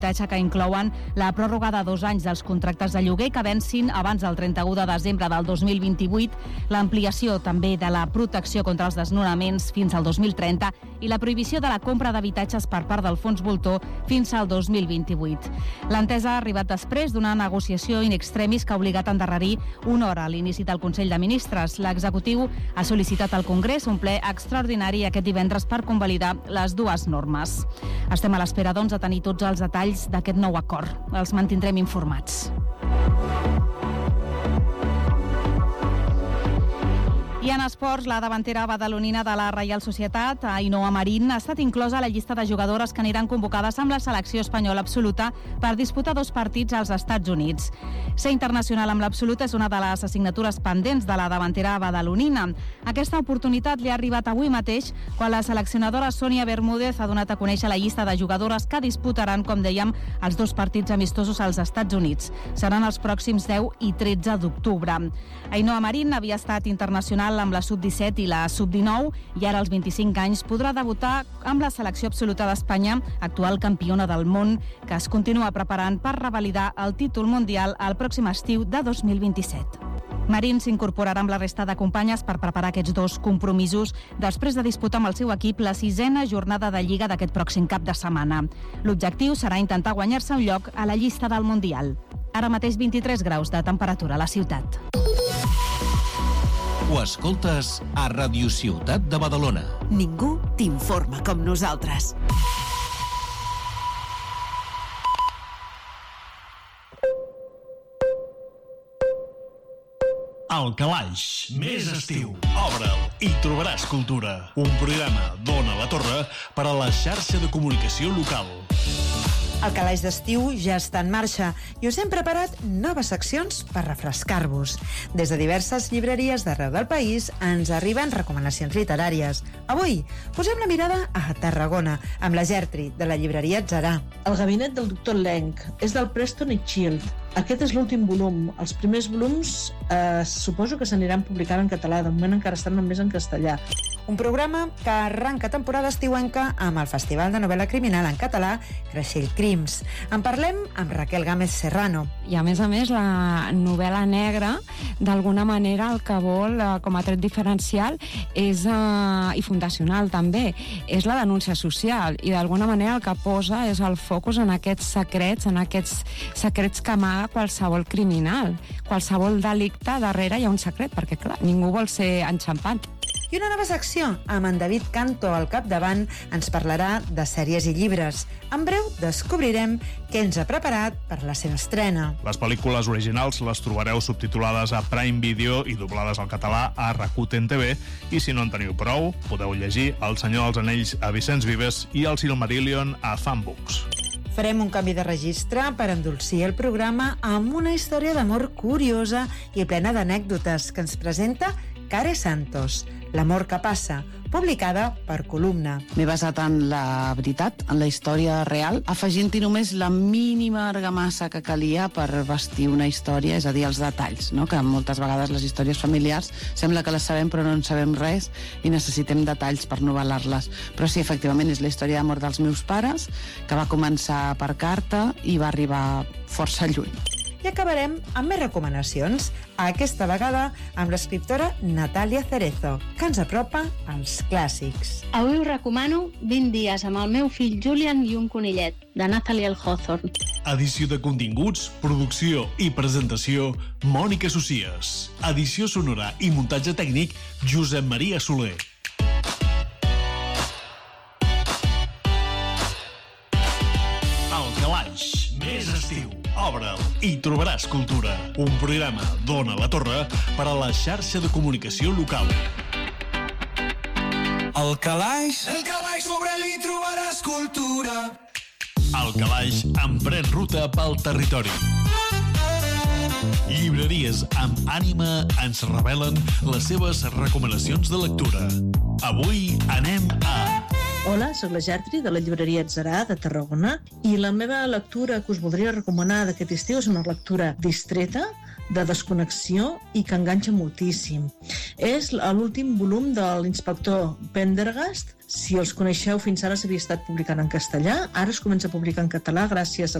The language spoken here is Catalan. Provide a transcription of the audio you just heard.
que inclouen la pròrroga de 2 anys dels contractes de lloguer que vencin abans del 31 de desembre del 2028, l'ampliació també de la protecció contra els desnonaments fins al 2030 i la prohibició de la compra d'habitatges per part del fons voltor fins al 2028. L'entesa ha arribat després d'una negociació in extremis que ha obligat a endarrerir una hora a l'inici del Consell de Ministres. L'executiu ha sol·licitat al Congrés un ple extraordinari aquest divendres per convalidar les dues normes. Estem a l'espera, doncs, de tenir tots els detalls d'aquest nou acord. Els mantindrem informats. I en esports, la davantera badalonina de la Reial Societat, Ainhoa Marín, ha estat inclosa a la llista de jugadores que aniran convocades amb la selecció espanyola absoluta per disputar 2 partits als Estats Units. Ser internacional amb l'absoluta és una de les assignatures pendents de la davantera badalonina. Aquesta oportunitat li ha arribat avui mateix quan la seleccionadora Sònia Bermúdez ha donat a conèixer la llista de jugadores que disputaran, com dèiem, els 2 partits amistosos als Estats Units. Seran els pròxims 10 i 13 d'octubre. Ainhoa Marín havia estat internacional amb la sub-17 i la sub-19 i ara als 25 anys podrà debutar amb la selecció absoluta d'Espanya, actual campiona del món, que es continua preparant per revalidar el títol mundial al pròxim estiu de 2027. Marín s'incorporarà amb la resta de companyes per preparar aquests 2 compromisos després de disputar amb el seu equip la 6a jornada de Lliga d'aquest pròxim cap de setmana. L'objectiu serà intentar guanyar-se un lloc a la llista del Mundial. Ara mateix 23 graus de temperatura a la ciutat. Ho escoltes a Ràdio Ciutat de Badalona. Ningú t'informa com nosaltres. El Calaix, més estiu. Obre'l i trobaràs cultura. Un programa d'Ona la Torre per a la xarxa de comunicació local. El Calaix d'estiu ja està en marxa i us hem preparat noves seccions per refrescar-vos. Des de diverses llibreries d'arreu del país ens arriben recomanacions literàries. Avui posem la mirada a Tarragona amb la Gertri, de la llibreria Atzarà. El gabinet del doctor Lenk és del Preston i Child. Aquest és l'últim volum. Els primers volums suposo que s'aniran publicant en català. De moment encara estan només en castellà. Un programa que arranca temporada estiuenca amb el Festival de Novel·la Criminal en català Creixell Crims. En parlem amb Raquel Gámez Serrano. I a més, la novel·la negra, d'alguna manera, el que vol, com a tret diferencial, és, i fundacional també, és la denúncia social. I d'alguna manera el que posa és el focus en aquests secrets que amaga qualsevol criminal. Qualsevol delicte, darrere hi ha un secret, perquè, clar, ningú vol ser enxampat. I una nova secció, amb en David Canto al capdavant, ens parlarà de sèries i llibres. En breu descobrirem què ens ha preparat per la seva estrena. Les pel·lícules originals les trobareu subtitulades a Prime Video i doblades al català a Rakuten TV, i si no en teniu prou, podeu llegir El Senyor dels Anells a Vicenç Vives i El Silmarillion a Fanbooks. Farem un canvi de registre per endolcir el programa amb una història d'amor curiosa i plena d'anècdotes que ens presenta Care Santos, L'amor que passa, publicada per Columna. M'he basat en la veritat, en la història real, afegint-hi només la mínima argamassa que calia per vestir una història, és a dir, els detalls, no? Que moltes vegades les històries familiars sembla que les sabem però no en sabem res i necessitem detalls per novel·lar-les. Però sí, efectivament, és la història d'amor dels meus pares, que va començar per carta i va arribar força lluny. I acabarem amb més recomanacions, aquesta vegada amb l'escriptora Natàlia Cerezo, que ens apropa als clàssics. Avui us recomano 20 dies amb el meu fill Julian i un conillet, de Nathaniel Hawthorne. Edició de continguts, producció i presentació, Mònica Socias. Edició sonora i muntatge tècnic, Josep Maria Soler. El Calaix, més estiu. Obre'l i trobaràs cultura. Un programa d'Ona la Torre per a la xarxa de comunicació local. El Calaix, obre'l i trobaràs cultura. El Calaix emprèn ruta pel territori. Llibreries amb ànima ens revelen les seves recomanacions de lectura. Avui anem a... Hola, soc la Gertri de la llibreria Atzarà de Tarragona i la meva lectura que us voldria recomanar d'aquest estiu és una lectura distreta, de desconnexió i que enganxa moltíssim. És l'últim volum de l'inspector Pendergast. Si els coneixeu, fins ara s'havia estat publicant en castellà, ara es comença a publicar en català gràcies a